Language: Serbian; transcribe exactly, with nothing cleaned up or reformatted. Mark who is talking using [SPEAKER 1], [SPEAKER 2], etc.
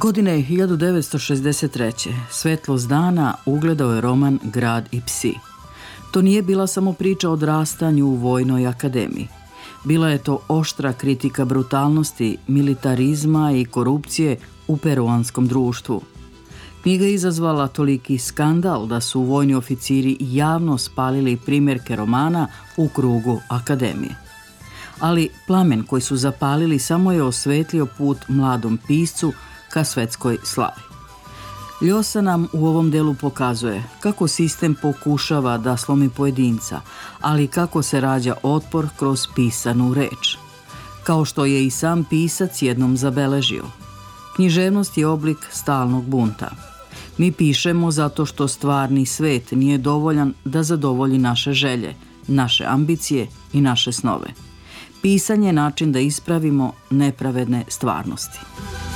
[SPEAKER 1] Godine hiljadu devetsto šezdeset treće. Svetlost dana ugledao je roman Grad i psi. To nije bila samo priča o odrastanju u Vojnoj akademiji. Bila je to oštra kritika brutalnosti, militarizma i korupcije u peruanskom društvu. Knjiga je izazvala toliki skandal da su vojni oficiri javno spalili primjerke romana u krugu akademije. Ali plamen koji su zapalili samo je osvetlio put mladom piscu ka svetskoj slavi. Ljosa nam u ovom delu pokazuje kako sistem pokušava da slomi pojedinca, ali kako se rađa otpor kroz pisanu reč. Kao što je i sam pisac jednom zabeležio. Književnost je oblik stalnog bunta. Mi pišemo zato što stvarni svet nije dovoljan da zadovolji naše želje, naše ambicije i naše snove. Pisanje je način da ispravimo nepravedne stvarnosti.